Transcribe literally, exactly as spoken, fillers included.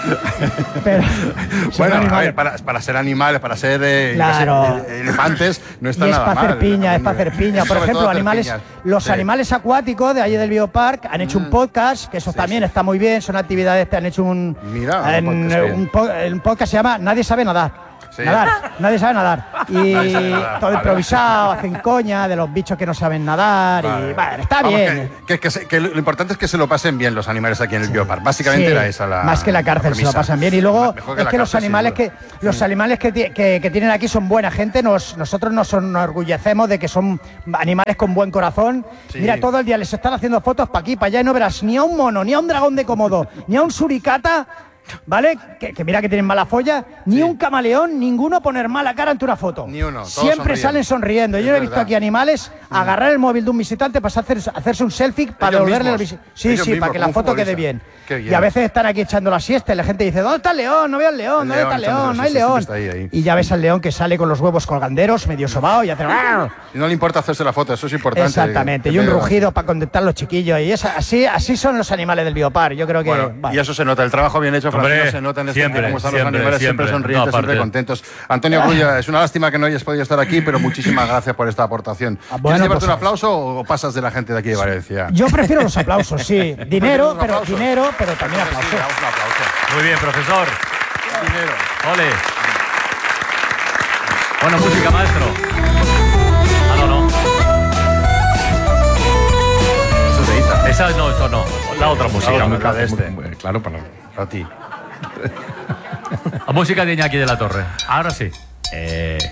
Pero, bueno, a ver, para, para ser animales, para ser eh, claro. sé, elefantes, no está y nada mal. Es para hacer piña, es para hacer piña. Por ejemplo, animales, los sí. animales acuáticos de allí del Biopark han hecho mm. un podcast, que eso sí, también sí. está muy bien, son actividades que han hecho un, Mira, en, un, podcast, un, po, un podcast que se llama Nadie sabe nadar. Sí. Nadar, nadie sabe nadar. Y sabe nadar. Todo improvisado, hacen coña de los bichos que no saben nadar. Vale. Y bueno, está Vamos, bien. Que, que, que, que lo importante es que se lo pasen bien los animales aquí en el sí. Biopark. Básicamente sí. era esa la. Más que la cárcel, la se lo pasan bien. Y luego que es que cárcel, los animales, que, los sí. animales que, que, que tienen aquí son buena gente. Nos, nosotros nos enorgullecemos de que son animales con buen corazón. Sí. Mira, todo el día les están haciendo fotos para aquí, para allá y no verás ni a un mono, ni a un dragón de Komodo, ni a un suricata. ¿Vale? Que, que mira que tienen mala folla. Ni sí. un camaleón, ninguno poner mala cara ante una foto. Ni uno. Siempre sonríen. salen sonriendo. Es Yo he visto verdad. aquí animales mm. agarrar el móvil de un visitante para hacer, hacerse un selfie para devolverle el visitante. Sí, Ellos sí, mismos, para que la foto quede bien. bien. Y a veces están aquí echando la siesta y la gente dice, ¿dónde está el león? No veo el león, ¿dónde está el león? No hay león. Ahí, ahí. Y ya ves al león que sale con los huevos colganderos, medio sobao y hace... Y no le importa hacerse la foto, eso es importante. Exactamente. Y un rugido para contentar a los chiquillos. Y es, así, así son los animales del Biopark. Yo creo que... Bueno, vale. Y eso se nota. El trabajo bien hecho, Francisco, se nota en este siempre, cómo están siempre, los animales, siempre, siempre sonrientes, no, siempre contentos. Antonio Grulla, es una lástima que no hayas podido estar aquí, pero muchísimas gracias por esta aportación. Ah, bueno, ¿Quieres llevarte pues, un aplauso o pasas de la gente de aquí de Valencia? Yo prefiero los aplausos, sí. Dinero, pero dinero, pero también aplausos. Sí, un aplauso. Muy bien, profesor. Dinero. Ole. Bueno, música, maestro. Ah, no, no. Eso es de Ita. Esa no, eso no. La otra música. La música de este. Muy, muy, claro, para, para ti. La música de Iñaki de la Torre. Ahora sí. Eh...